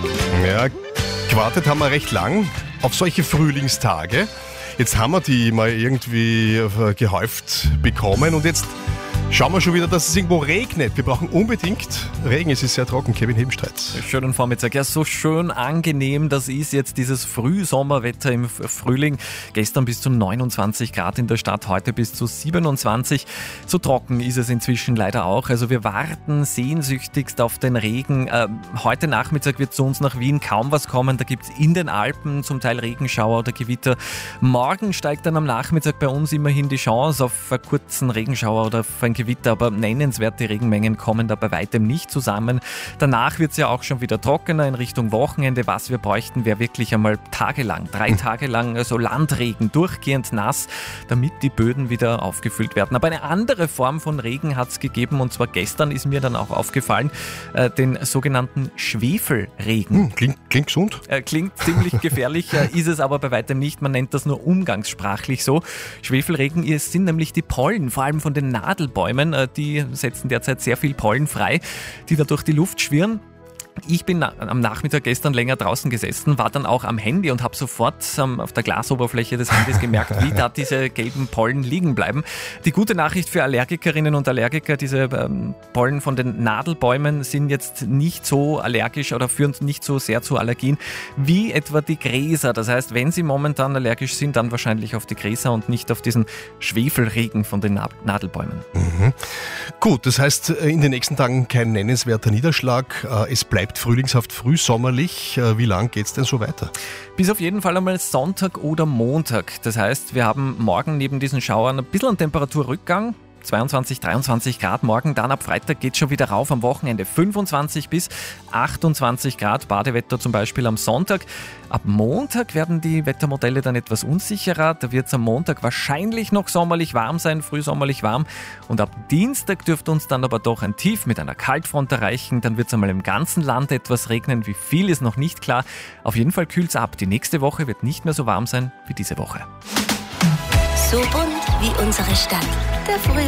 Ja, gewartet haben wir recht lang auf solche Frühlingstage. Jetzt haben wir die mal irgendwie gehäuft bekommen und jetzt schauen wir schon wieder, dass es irgendwo regnet. Wir brauchen unbedingt Regen, es ist sehr trocken. Kevin Hebenstreit. Schönen Vormittag. Ja, so schön angenehm, das ist jetzt dieses Frühsommerwetter im Frühling. Gestern bis zu 29 Grad in der Stadt, heute bis zu 27. So trocken ist es inzwischen leider auch. Also wir warten sehnsüchtigst auf den Regen. Heute Nachmittag wird zu uns nach Wien kaum was kommen. Da gibt es in den Alpen zum Teil Regenschauer oder Gewitter. Morgen steigt dann am Nachmittag bei uns immerhin die Chance auf einen kurzen Regenschauer oder auf ein Gewitter, aber nennenswerte Regenmengen kommen da bei weitem nicht zusammen. Danach wird es ja auch schon wieder trockener in Richtung Wochenende. Was wir bräuchten, wäre wirklich einmal tagelang, 3 Tage lang, also Landregen, durchgehend nass, damit die Böden wieder aufgefüllt werden. Aber eine andere Form von Regen hat es gegeben und zwar gestern ist mir dann auch aufgefallen, den sogenannten Schwefelregen. Klingt gesund. Klingt ziemlich gefährlich, ist es aber bei weitem nicht. Man nennt das nur umgangssprachlich so. Schwefelregen sind nämlich die Pollen, vor allem von den Nadelbäumen. Die setzen derzeit sehr viel Pollen frei, die da durch die Luft schwirren. Ich bin am Nachmittag gestern länger draußen gesessen, war dann auch am Handy und habe sofort auf der Glasoberfläche des Handys gemerkt, wie da diese gelben Pollen liegen bleiben. Die gute Nachricht für Allergikerinnen und Allergiker, diese Pollen von den Nadelbäumen sind jetzt nicht so allergisch oder führen nicht so sehr zu Allergien wie etwa die Gräser. Das heißt, wenn Sie momentan allergisch sind, dann wahrscheinlich auf die Gräser und nicht auf diesen Schwefelregen von den Nadelbäumen. Mhm. Gut, das heißt in den nächsten Tagen kein nennenswerter Niederschlag. Es bleibt frühlingshaft, frühsommerlich. Wie lang geht es denn so weiter? Bis auf jeden Fall einmal Sonntag oder Montag. Das heißt, wir haben morgen neben diesen Schauern ein bisschen einen Temperaturrückgang. 22, 23 Grad morgen, dann ab Freitag geht es schon wieder rauf, am Wochenende 25 bis 28 Grad, Badewetter zum Beispiel am Sonntag. Ab Montag werden die Wettermodelle dann etwas unsicherer, da wird es am Montag wahrscheinlich noch sommerlich warm sein, frühsommerlich warm und ab Dienstag dürfte uns dann aber doch ein Tief mit einer Kaltfront erreichen, dann wird es einmal im ganzen Land etwas regnen, wie viel ist noch nicht klar. Auf jeden Fall kühlt es ab, die nächste Woche wird nicht mehr so warm sein wie diese Woche. So bunt wie unsere Stadt, der